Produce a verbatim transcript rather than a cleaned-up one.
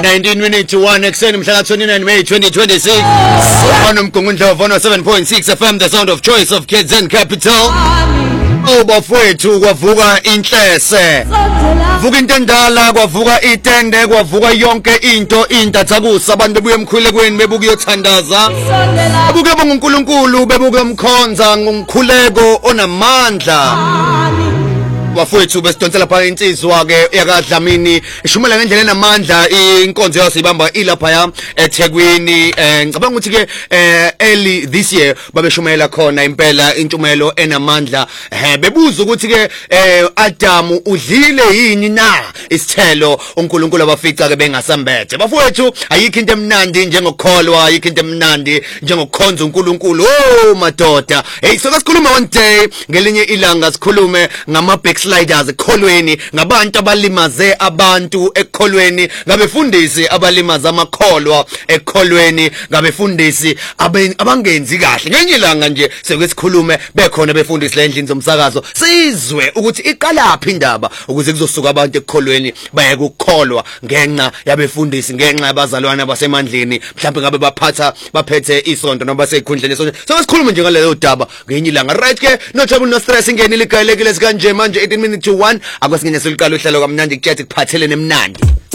nineteen minutes to one ekseni mhla twenty-nine May twenty twenty-six. On umgungundlovu on seven point six F M, the sound of choice of kids and capital. Obafowethu kwavuka inhlese. Vuka into endala kwavuka itende kwavuka yonke into intathakusa abantu bebuye emkhulekweni bebuka yothandaza. Bebuke bonguNkulunkulu bebuke umkhonza ngomkhuleko onamandla. Bafowethu besidonsela pha insizwa ke yakadlamini ishumela ngendlela enamandla inkonzo yasibamba ilapha ya eThekwini. Ngicabanga ukuthi ke early this year babeshumela khona impela intsumelo enamandla. Bebuza ukuthi ke Adamu udlile yini na isithelo uNkulunkulu abafica ke bengasambethe. Bafowethu ayikho into emnandi njengokukholwa, ayikho into emnandi njengokukhonza uNkulunkulu. Oh madoda, hey so sikhuluma one day ngelinye ilanga sikhulume ngama sliders ekholweni, ngabantu abalimaze abantu ekholweni, ngabefundisi abalimaza amakholwa ekholweni, ngabefundisi abangenzi kahle. Ngenye ilanga nje sekusikhulume bekhona befundisi la endlini zomsakazo sizwe ukuthi iqalaphi indaba ukuze kuzosuka abantu ekholweni baye ukukholwa ngenxa yabefundisi, ngenxa yabazalwana basemandleni mhlawumbe ngabe baphatha baphethe isonto noma basekhundleni isonto. So sikhuluma nje ngaleyo daba ngenye ilanga. Right ke no trouble no stress ingene ligayelekile sikanje manje eighteen minutes to one. Akwasingenye soliqala uhlelo kamnandi kuthethe kuphathele nemnandi.